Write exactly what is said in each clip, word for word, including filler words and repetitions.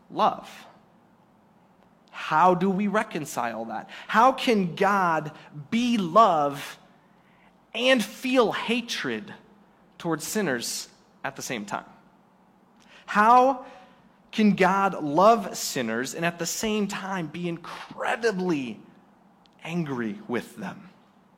love? How do we reconcile that? How can God be love and feel hatred towards sinners at the same time? How can God love sinners and at the same time be incredibly angry with them?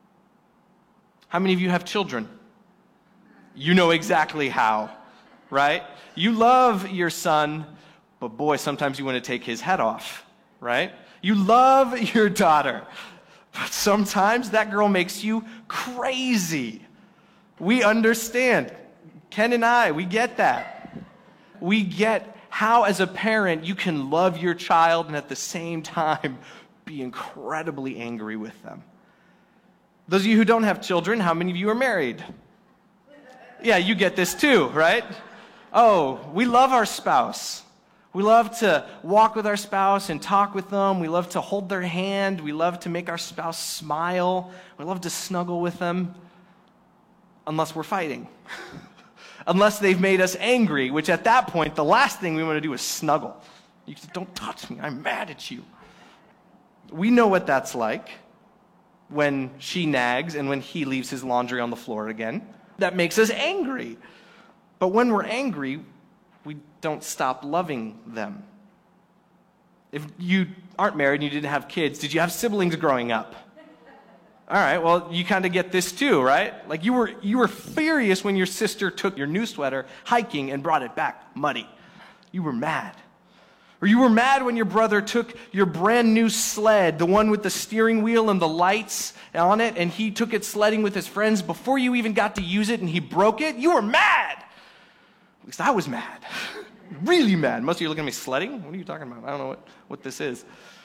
How many of you have children? You know exactly how, right? You love your son, but boy, sometimes you want to take his head off, right? You love your daughter, but sometimes that girl makes you crazy. We understand. Ken and I, we get that. We get how, as a parent, you can love your child and at the same time be incredibly angry with them. Those of you who don't have children, how many of you are married? Yeah, you get this too, right? Oh, we love our spouse. We love to walk with our spouse and talk with them. We love to hold their hand. We love to make our spouse smile. We love to snuggle with them, unless we're fighting. Unless they've made us angry, which at that point, the last thing we want to do is snuggle. You say, don't touch me, I'm mad at you. We know what that's like when she nags and when he leaves his laundry on the floor again. That makes us angry. But when we're angry, we don't stop loving them. If you aren't married and you didn't have kids, did you have siblings growing up? All right, well, you kind of get this too, right? Like you were you were furious when your sister took your new sweater hiking and brought it back muddy. You were mad. Or you were mad when your brother took your brand new sled, the one with the steering wheel and the lights on it, and he took it sledding with his friends before you even got to use it and he broke it. You were mad. At least I was mad. Really mad. Most of you are looking at me, sledding? What are you talking about? I don't know what, what this is.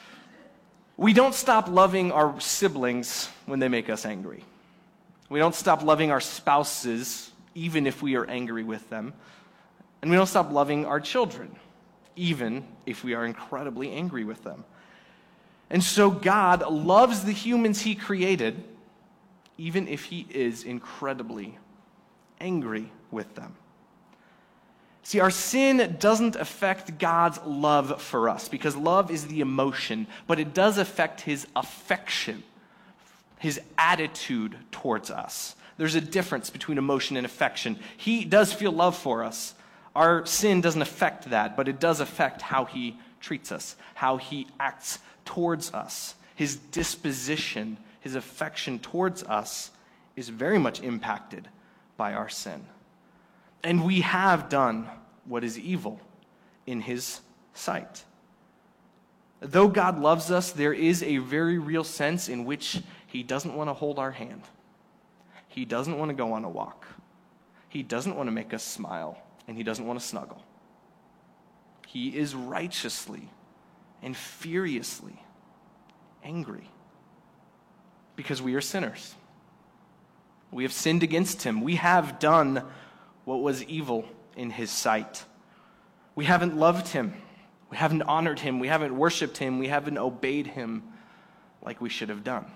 We don't stop loving our siblings when they make us angry. We don't stop loving our spouses even if we are angry with them. And we don't stop loving our children even if we are incredibly angry with them. And so God loves the humans he created even if he is incredibly angry with them. See, our sin doesn't affect God's love for us because love is the emotion, but it does affect his affection, his attitude towards us. There's a difference between emotion and affection. He does feel love for us. Our sin doesn't affect that, but it does affect how he treats us, how he acts towards us. His disposition, his affection towards us is very much impacted by our sin. And we have done what is evil in his sight. Though God loves us, there is a very real sense in which he doesn't want to hold our hand. He doesn't want to go on a walk. He doesn't want to make us smile, and he doesn't want to snuggle. He is righteously and furiously angry because we are sinners. We have sinned against him. We have done what was evil in his sight. We haven't loved him. We haven't honored him. We haven't worshiped him. We haven't obeyed him like we should have done.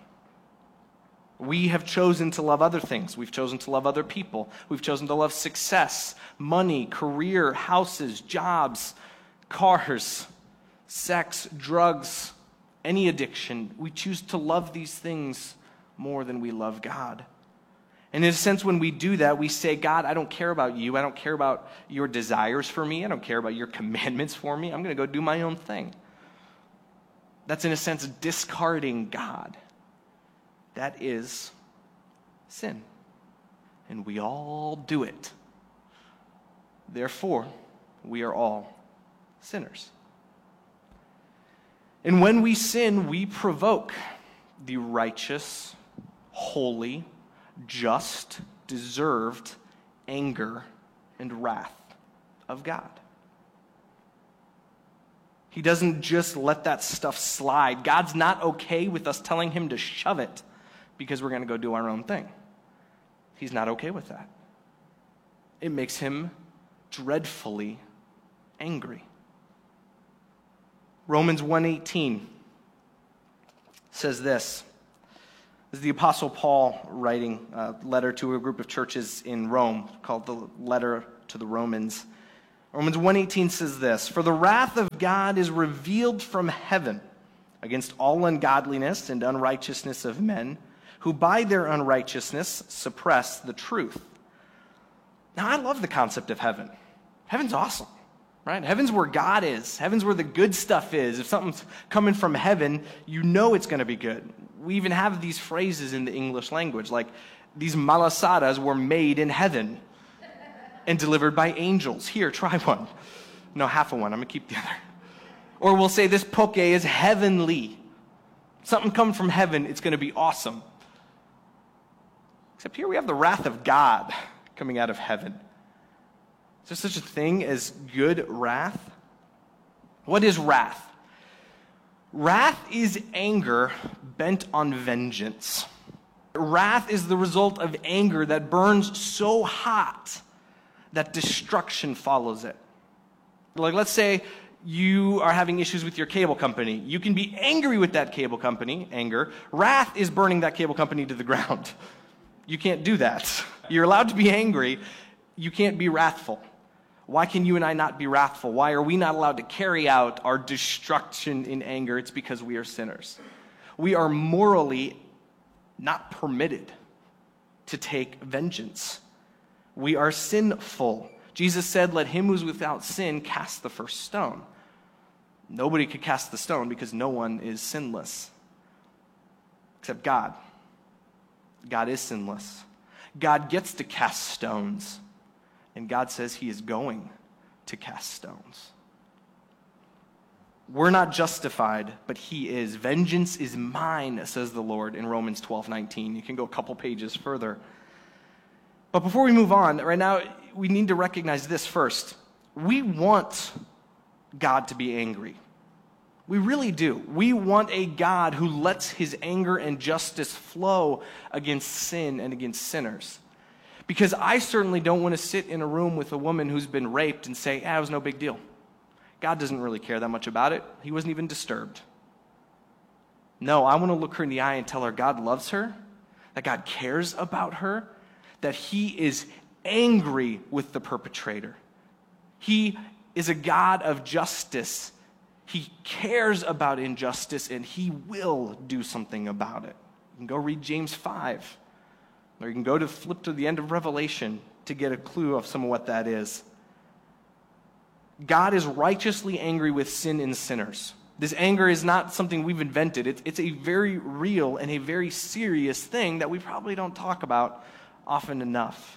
We have chosen to love other things. We've chosen to love other people. We've chosen to love success, money, career, houses, jobs, cars, sex, drugs, any addiction. We choose to love these things more than we love God. And in a sense, when we do that, we say, God, I don't care about you. I don't care about your desires for me. I don't care about your commandments for me. I'm going to go do my own thing. That's, in a sense, discarding God. That is sin. And we all do it. Therefore, we are all sinners. And when we sin, we provoke the righteous, holy, just, deserved anger and wrath of God. He doesn't just let that stuff slide. God's not okay with us telling him to shove it because we're going to go do our own thing. He's not okay with that. It makes him dreadfully angry. Romans one eighteen says this. This is the Apostle Paul writing a letter to a group of churches in Rome called the Letter to the Romans. Romans one eighteen says this, "For the wrath of God is revealed from heaven against all ungodliness and unrighteousness of men, who by their unrighteousness suppress the truth." Now, I love the concept of heaven. Heaven's awesome, right? Heaven's where God is. Heaven's where the good stuff is. If something's coming from heaven, you know it's going to be good. We even have these phrases in the English language, like these malasadas were made in heaven and delivered by angels. Here, try one. No, half of one. I'm going to keep the other. Or we'll say this poke is heavenly. Something come from heaven, it's going to be awesome. Except here we have the wrath of God coming out of heaven. Is there such a thing as good wrath? What is wrath? Wrath is anger bent on vengeance. Wrath is the result of anger that burns so hot that destruction follows it. Like, let's say you are having issues with your cable company. You can be angry with that cable company, anger. Wrath is burning that cable company to the ground. You can't do that. You're allowed to be angry. You can't be wrathful. Why can you and I not be wrathful? Why are we not allowed to carry out our destruction in anger? It's because we are sinners. We are morally not permitted to take vengeance. We are sinful. Jesus said, "Let him who's without sin cast the first stone." Nobody could cast the stone because no one is sinless except God. God is sinless. God gets to cast stones, and God says he is going to cast stones. We're not justified, but he is. "Vengeance is mine," says the Lord in Romans twelve nineteen. You can go a couple pages further. But before we move on, right now, we need to recognize this first. We want God to be angry. We really do. We want a God who lets his anger and justice flow against sin and against sinners. Because I certainly don't want to sit in a room with a woman who's been raped and say, ah, it was no big deal. God doesn't really care that much about it. He wasn't even disturbed. No, I want to look her in the eye and tell her God loves her, that God cares about her, that he is angry with the perpetrator. He is a God of justice. He cares about injustice, and he will do something about it. You can go read James five, or you can go to flip to the end of Revelation to get a clue of some of what that is. God is righteously angry with sin and sinners. This anger is not something we've invented. It's, it's a very real and a very serious thing that we probably don't talk about often enough.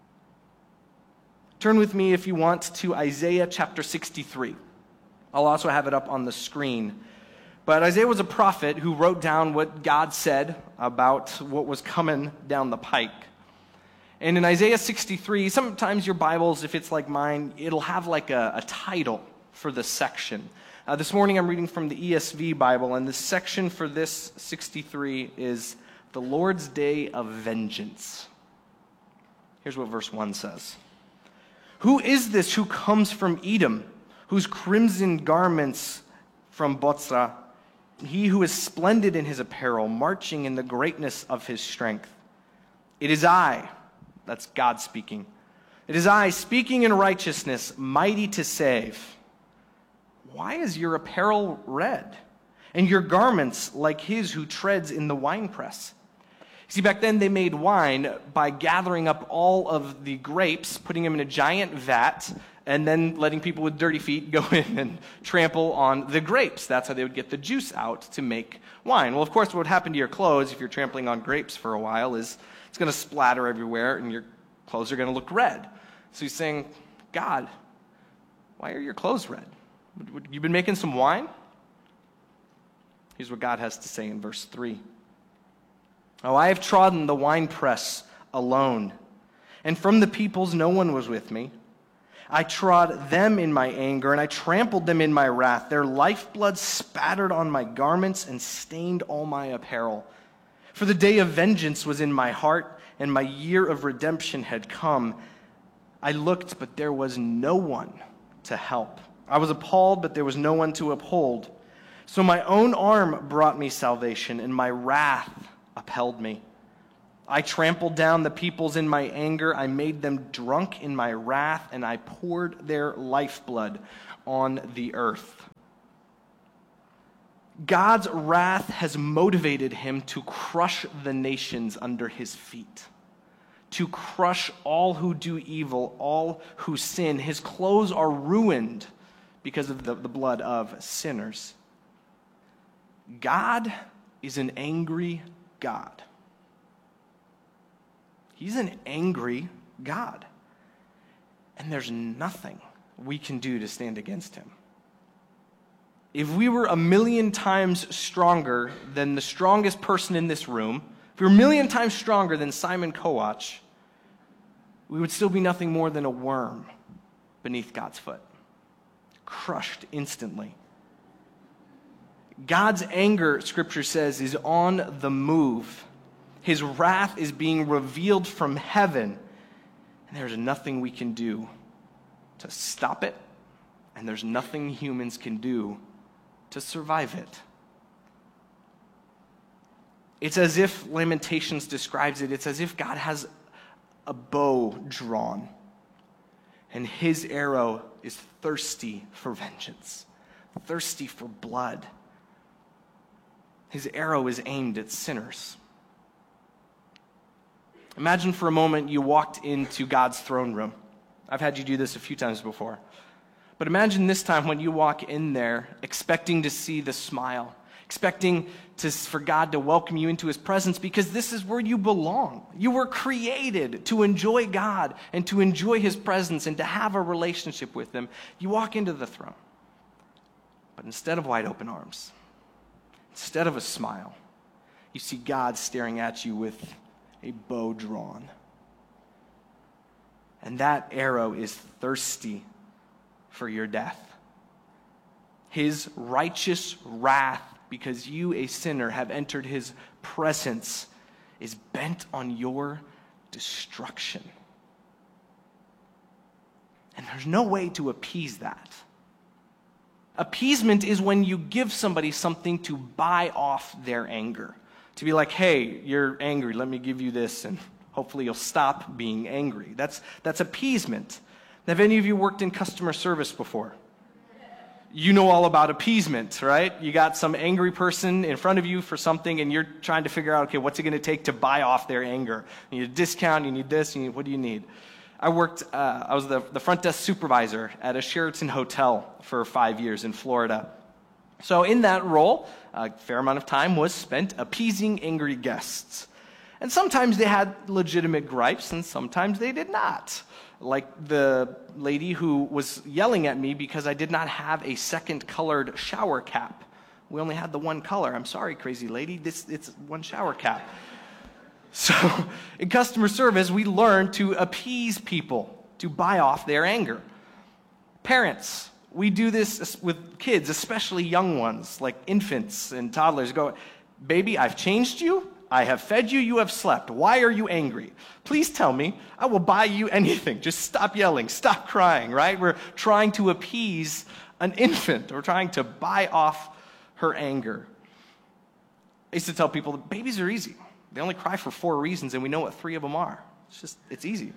Turn with me, if you want, to Isaiah chapter sixty-three. I'll also have it up on the screen. But Isaiah was a prophet who wrote down what God said about what was coming down the pike. And in Isaiah sixty-three, sometimes your Bibles, if it's like mine, it'll have like a, a title for the section. Uh, this morning I'm reading from the E S V Bible, and the section for this sixty-three is the Lord's Day of Vengeance. Here's what verse one says. "Who is this who comes from Edom, whose crimson garments from Bozrah, he who is splendid in his apparel, marching in the greatness of his strength? It is I," that's God speaking, "it is I, speaking in righteousness, mighty to save. Why is your apparel red, and your garments like his who treads in the winepress?" See, back then they made wine by gathering up all of the grapes, putting them in a giant vat, and then letting people with dirty feet go in and trample on the grapes. That's how they would get the juice out to make wine. Well, of course, what would happen to your clothes if you're trampling on grapes for a while is it's going to splatter everywhere, and your clothes are going to look red. So he's saying, God, why are your clothes red? You've been making some wine? Here's what God has to say in verse three. "Oh, I have trodden the winepress alone, and from the peoples no one was with me. I trod them in my anger, and I trampled them in my wrath. Their lifeblood spattered on my garments and stained all my apparel. For the day of vengeance was in my heart, and my year of redemption had come. I looked, but there was no one to help. I was appalled, but there was no one to uphold. So my own arm brought me salvation, and my wrath upheld me. I trampled down the peoples in my anger. I made them drunk in my wrath, and I poured their lifeblood on the earth. God's wrath has motivated him to crush the nations under his feet, to crush all who do evil, all who sin. His clothes are ruined because of the, the blood of sinners. God is an angry God. He's an angry God. And there's nothing we can do to stand against him. If we were a million times stronger than the strongest person in this room, if we were a million times stronger than Simon Kowach, we would still be nothing more than a worm beneath God's foot, crushed instantly. God's anger, Scripture says, is on the move. His wrath is being revealed from heaven, and there's nothing we can do to stop it, and there's nothing humans can do to survive it. It's as if Lamentations describes it. It's as if God has a bow drawn, and his arrow is thirsty for vengeance, thirsty for blood. His arrow is aimed at sinners. Imagine for a moment you walked into God's throne room. I've had you do this a few times before. But imagine this time when you walk in there expecting to see the smile, expecting to, for God to welcome you into his presence, because this is where you belong. You were created to enjoy God and to enjoy his presence and to have a relationship with him. You walk into the throne. But instead of wide open arms, instead of a smile, you see God staring at you with a bow drawn. And that arrow is thirsty for your death. His righteous wrath, because you, a sinner, have entered his presence, is bent on your destruction. And there's no way to appease that. Appeasement is when you give somebody something to buy off their anger. To be like, hey, you're angry, let me give you this, and hopefully you'll stop being angry. That's, that's appeasement. Have any of you worked in customer service before? You know all about appeasement, right? You got some angry person in front of you for something, and you're trying to figure out, okay, what's it going to take to buy off their anger? You need a discount, you need this, you need, what do you need? I worked, uh, I was the, the front desk supervisor at a Sheraton hotel for five years in Florida. So in that role, a fair amount of time was spent appeasing angry guests. And sometimes they had legitimate gripes, and sometimes they did not. Like the lady who was yelling at me because I did not have a second colored shower cap. We only had the one color. I'm sorry, crazy lady, this it's one shower cap. So in customer service, we learn to appease people, to buy off their anger. Parents, we do this with kids, especially young ones, like infants and toddlers. Go, baby, I've changed you. I have fed you. You have slept. Why are you angry? Please tell me. I will buy you anything. Just stop yelling. Stop crying, right? We're trying to appease an infant. We're trying to buy off her anger. I used to tell people that babies are easy. They only cry for four reasons, and we know what three of them are. It's just, it's easy.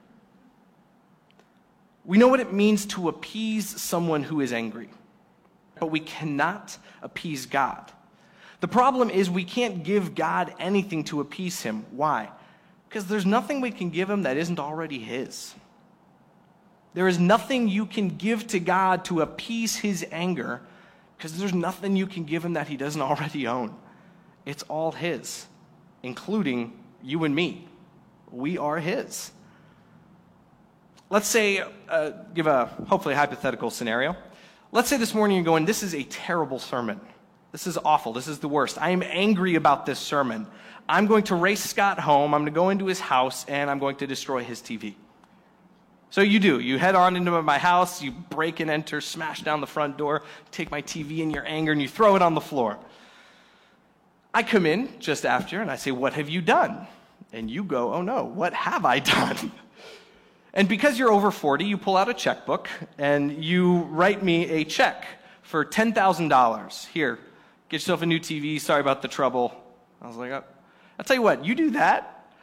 We know what it means to appease someone who is angry, but we cannot appease God. The problem is we can't give God anything to appease him. Why? Because there's nothing we can give him that isn't already his. There is nothing you can give to God to appease his anger, because there's nothing you can give him that he doesn't already own. It's all his, including you and me. We are his. Let's say, uh, give a hopefully hypothetical scenario. Let's say this morning you're going, this is a terrible sermon. This is awful. This is the worst. I am angry about this sermon. I'm going to race Scott home. I'm going to go into his house, and I'm going to destroy his T V. So you do. You head on into my house. You break and enter, smash down the front door, take my T V in your anger, and you throw it on the floor. I come in just after, and I say, what have you done? And you go, oh no, what have I done? And because you're over forty, you pull out a checkbook, and you write me a check for ten thousand dollars. Here, get yourself a new T V. Sorry about the trouble. I was like, oh. I'll tell you what, you do that,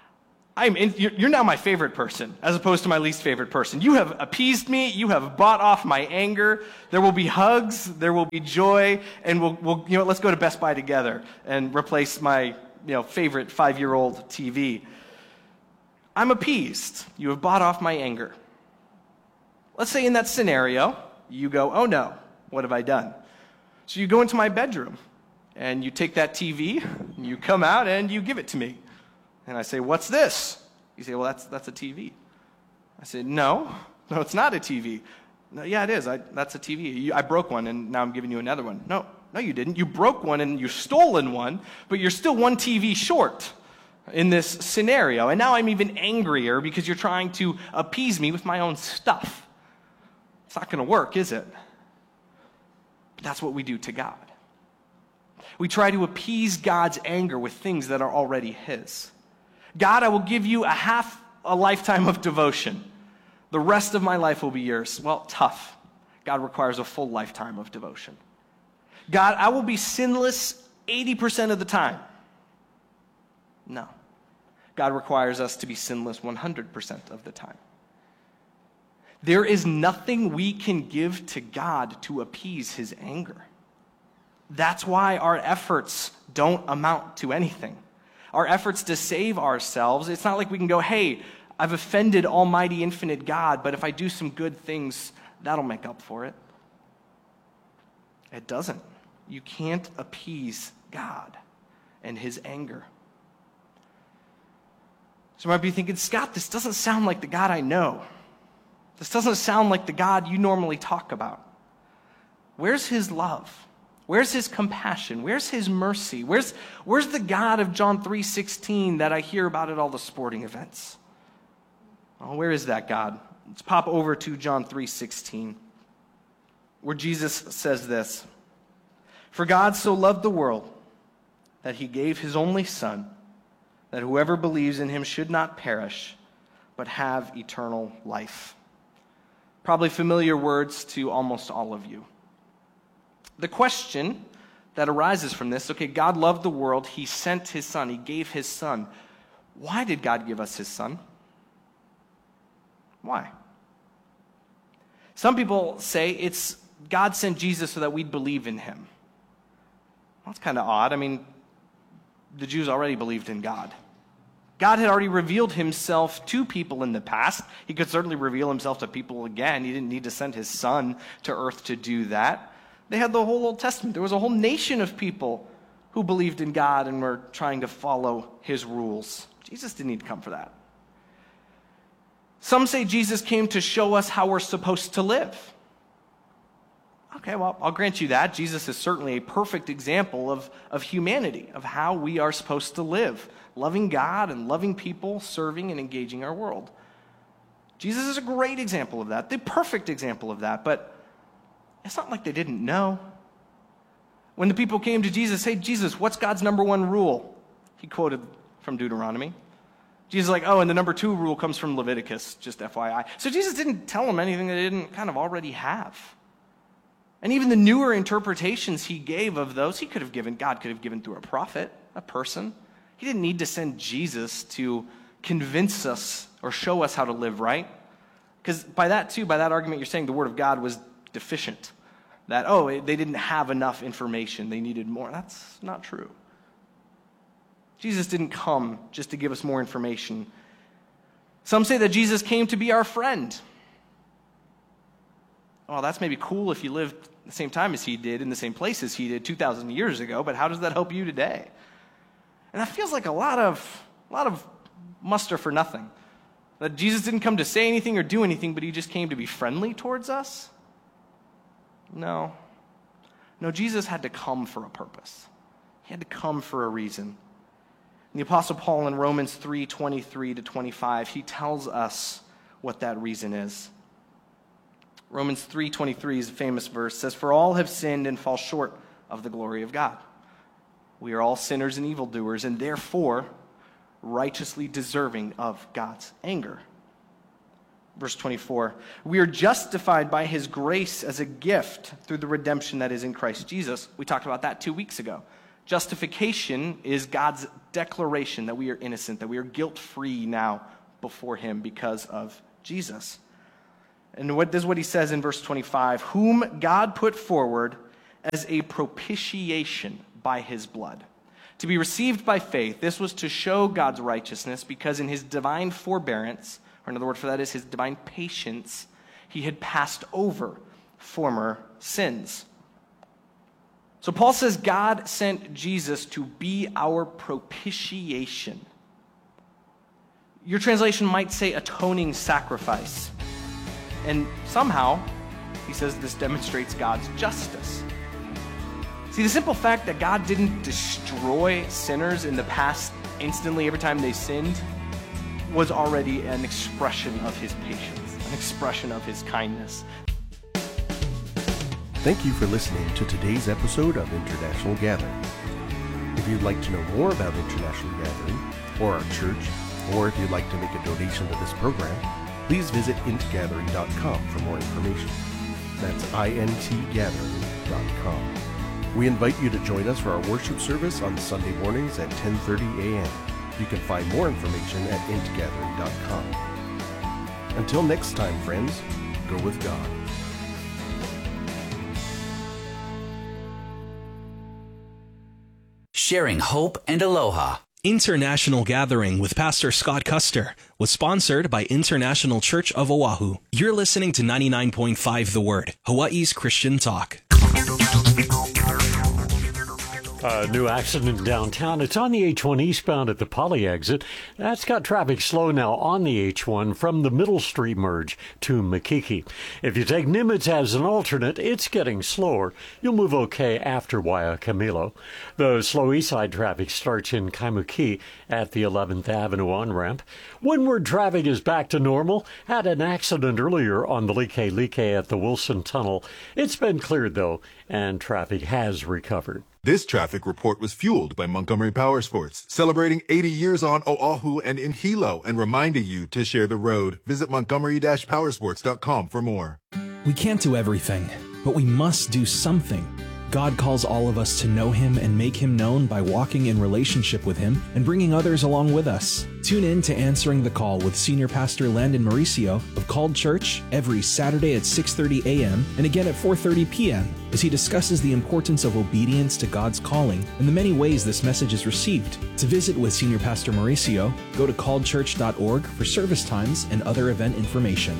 I'm in, you're now my favorite person as opposed to my least favorite person. You have appeased me. You have bought off my anger. There will be hugs. There will be joy. And we'll, we'll you know, let's go to Best Buy together and replace my, you know, favorite five-year-old T V. I'm appeased. You have bought off my anger. Let's say in that scenario, you go, oh no, what have I done? So you go into my bedroom and you take that T V, and you come out and you give it to me. And I say, what's this? You say, well, that's that's a T V. I say, no, no, it's not a T V. No, yeah, it is. I, that's a T V. You, I broke one, and now I'm giving you another one. No, no, you didn't. You broke one, and you've stolen one, but you're still one T V short in this scenario. And now I'm even angrier because you're trying to appease me with my own stuff. It's not going to work, is it? But that's what we do to God. We try to appease God's anger with things that are already His. God, I will give you a half a lifetime of devotion. The rest of my life will be yours. Well, tough. God requires a full lifetime of devotion. God, I will be sinless eighty percent of the time. No. God requires us to be sinless one hundred percent of the time. There is nothing we can give to God to appease His anger. That's why our efforts don't amount to anything. Our efforts to save ourselves, it's not like we can go, hey, I've offended Almighty Infinite God, but if I do some good things, that'll make up for it. It doesn't. You can't appease God and His anger. So you might be thinking, Scott, this doesn't sound like the God I know. This doesn't sound like the God you normally talk about. Where's His love? Where's His compassion? Where's His mercy? Where's, where's the God of John three sixteen that I hear about at all the sporting events? Oh, where is that God? Let's pop over to John three sixteen, where Jesus says this. For God so loved the world that He gave His only Son, that whoever believes in Him should not perish, but have eternal life. Probably familiar words to almost all of you. The question that arises from this, okay, God loved the world. He sent His Son. He gave His Son. Why did God give us His Son? Why? Some people say it's God sent Jesus so that we'd believe in Him. Well, that's kind of odd. I mean, the Jews already believed in God. God had already revealed Himself to people in the past. He could certainly reveal Himself to people again. He didn't need to send His Son to earth to do that. They had the whole Old Testament. There was a whole nation of people who believed in God and were trying to follow His rules. Jesus didn't need to come for that. Some say Jesus came to show us how we're supposed to live. Okay, well, I'll grant you that. Jesus is certainly a perfect example of, of humanity, of how we are supposed to live, loving God and loving people, serving and engaging our world. Jesus is a great example of that, the perfect example of that, but it's not like they didn't know. When the people came to Jesus, hey, Jesus, what's God's number one rule? He quoted from Deuteronomy. Jesus is like, oh, and the number two rule comes from Leviticus, just F Y I. So Jesus didn't tell them anything they didn't kind of already have. And even the newer interpretations He gave of those, He could have given, God could have given through a prophet, a person. He didn't need to send Jesus to convince us or show us how to live right. Because by that too, by that argument, you're saying the Word of God was deficient. That, oh, they didn't have enough information. They needed more. That's not true. Jesus didn't come just to give us more information. Some say that Jesus came to be our friend. Well, that's maybe cool if you lived the same time as He did, in the same place as He did two thousand years ago, but how does that help you today? And that feels like a lot of, a lot of muster for nothing. That Jesus didn't come to say anything or do anything, but He just came to be friendly towards us? No. No, Jesus had to come for a purpose. He had to come for a reason. And the Apostle Paul in Romans three twenty-three to twenty-five, he tells us what that reason is. Romans three twenty-three is a famous verse. It says, for all have sinned and fall short of the glory of God. We are all sinners and evildoers, and therefore righteously deserving of God's anger. Verse twenty-four, we are justified by His grace as a gift through the redemption that is in Christ Jesus. We talked about that two weeks ago. Justification is God's declaration that we are innocent, that we are guilt-free now before him because of Jesus. And what, this is what he says in verse twenty-five, whom God put forward as a propitiation by his blood, to be received by faith. This was to show God's righteousness, because in his divine forbearance, or another word for that is his divine patience, he had passed over former sins. So Paul says God sent Jesus to be our propitiation. Your translation might say atoning sacrifice. And somehow, he says this demonstrates God's justice. See, the simple fact that God didn't destroy sinners in the past instantly every time they sinned was already an expression of his patience, an expression of his kindness. Thank you for listening to today's episode of International Gathering. If you'd like to know more about International Gathering or our church, or if you'd like to make a donation to this program, please visit int gathering dot com for more information. That's I N T gathering dot com. We invite you to join us for our worship service on Sunday mornings at ten thirty a.m. You can find more information at int gathering dot com. Until next time, friends, go with God. Sharing hope and aloha. International Gathering with Pastor Scott Custer was sponsored by International Church of Oahu. You're listening to ninety-nine point five The Word, Hawaii's Christian talk. A new accident downtown. It's on the H one eastbound at the Poly exit. That's got traffic slow now on the H one from the Middle Street merge to Makiki. If you take Nimitz as an alternate, it's getting slower. You'll move okay after Waiakemilo. The slow east side traffic starts in Kaimuki at the eleventh Avenue on-ramp. Windward traffic is back to normal. Had an accident earlier on the Like Like at the Wilson Tunnel. It's been cleared, though, and traffic has recovered. This traffic report was fueled by Montgomery Power Sports, celebrating eighty years on Oahu and in Hilo, and reminding you to share the road. Visit montgomery dash powersports dot com for more. We can't do everything, but we must do something. God calls all of us to know him and make him known by walking in relationship with him and bringing others along with us. Tune in to Answering the Call with Senior Pastor Landon Mauricio of Called Church every Saturday at six thirty a.m. and again at four thirty p.m. as he discusses the importance of obedience to God's calling and the many ways this message is received. To visit with Senior Pastor Mauricio, go to called church dot org for service times and other event information.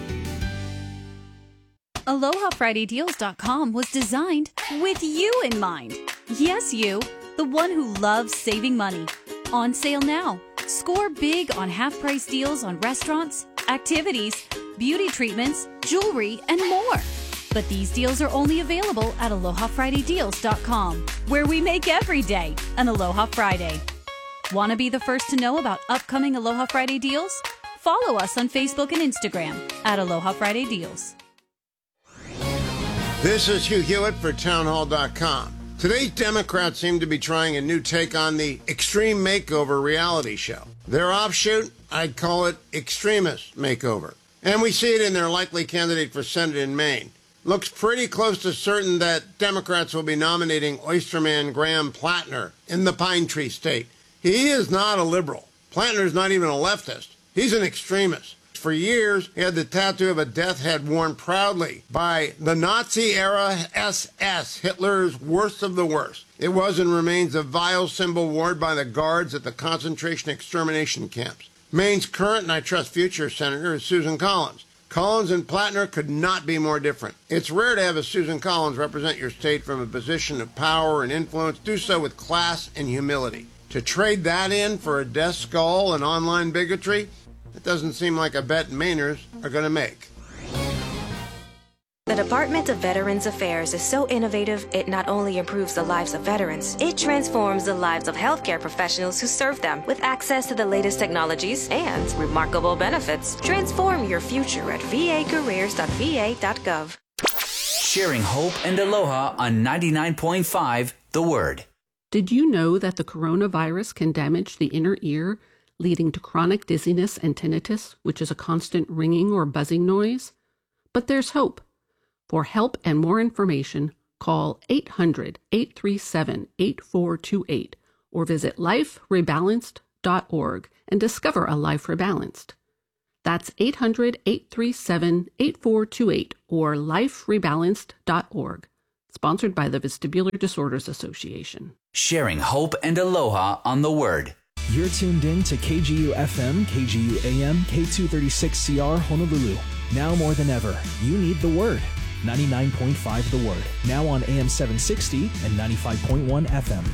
Aloha Friday Deals dot com was designed with you in mind. Yes, you, the one who loves saving money. On sale now. Score big on half-price deals on restaurants, activities, beauty treatments, jewelry, and more. But these deals are only available at Aloha Friday Deals dot com, where we make every day an Aloha Friday. Want to be the first to know about upcoming Aloha Friday deals? Follow us on Facebook and Instagram at Aloha Friday Deals. This is Hugh Hewitt for town hall dot com. Today's Democrats seem to be trying a new take on the Extreme Makeover reality show. Their offshoot, I'd call it Extremist Makeover. And we see it in their likely candidate for Senate in Maine. Looks pretty close to certain that Democrats will be nominating Oysterman Graham Plattner in the Pine Tree State. He is not a liberal. Plattner's not even a leftist. He's an extremist. For years, he had the tattoo of a death head worn proudly by the Nazi-era S S, Hitler's worst of the worst. It was and remains a vile symbol worn by the guards at the concentration extermination camps. Maine's current, and I trust future, senator is Susan Collins. Collins and Plattner could not be more different. It's rare to have a Susan Collins represent your state from a position of power and influence, do so with class and humility. To trade that in for a death skull and online bigotry, it doesn't seem like a bet Mainers are going to make. The Department of Veterans Affairs is so innovative, it not only improves the lives of veterans, it transforms the lives of healthcare professionals who serve them. With access to the latest technologies and remarkable benefits, transform your future at v a careers dot v a dot gov. Sharing hope and aloha on ninety-nine point five The Word. Did you know that the coronavirus can damage the inner ear, leading to chronic dizziness and tinnitus, which is a constant ringing or buzzing noise? But there's hope. For help and more information, call eight hundred, eight three seven, eight four two eight or visit life rebalanced dot org and discover a life rebalanced. That's eight hundred, eight three seven, eight four two eight or life rebalanced dot org. Sponsored by the Vestibular Disorders Association. Sharing hope and aloha on the Word. You're tuned in to K G U F M, K G U A M, K two thirty-six C R Honolulu. Now more than ever, you need the Word. ninety-nine point five The Word. Now on A M seven sixty and ninety-five point one F M.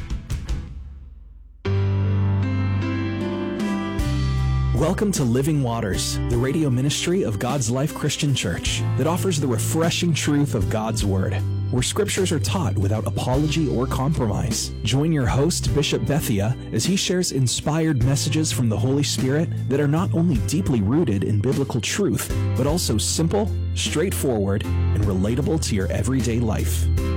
Welcome to Living Waters, the radio ministry of God's Life Christian Church that offers the refreshing truth of God's Word, where scriptures are taught without apology or compromise. Join your host, Bishop Bethia, as he shares inspired messages from the Holy Spirit that are not only deeply rooted in biblical truth, but also simple, straightforward, and relatable to your everyday life.